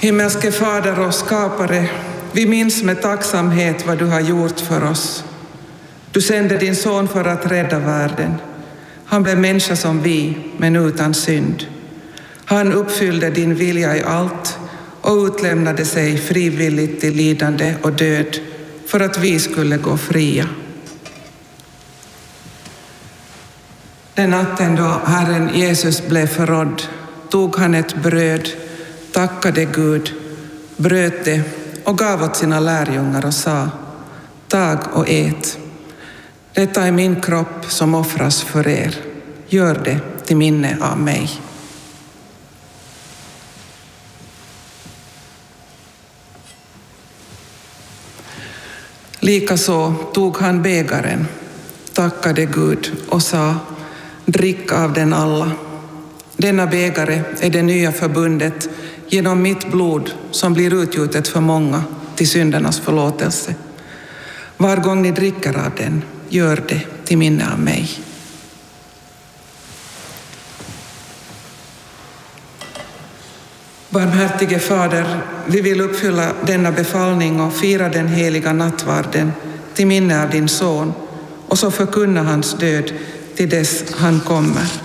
Himmelske Fader och skapare, vi minns med tacksamhet vad du har gjort för oss. Du sände din son för att rädda världen. Han blev människa som vi, men utan synd. Han uppfyllde din vilja i allt och utlämnade sig frivilligt till lidande och död för att vi skulle gå fria. Den natten då Herren Jesus blev förrådd tog han ett bröd, tackade Gud, bröt det och gav åt sina lärjungar och sa: tag och ät. Detta är min kropp som offras för er. Gör det till minne av mig. Likaså tog han bägaren, tackade Gud och sa: drick av den alla. Denna bägare är det nya förbundet genom mitt blod som blir utgjutet för många till syndernas förlåtelse. Var gång ni dricker av den, gör det till minne av mig. Barmhärtige Fader, vi vill uppfylla denna befallning och fira den heliga nattvarden till minne av din son och så förkunna hans död till dess han kommer.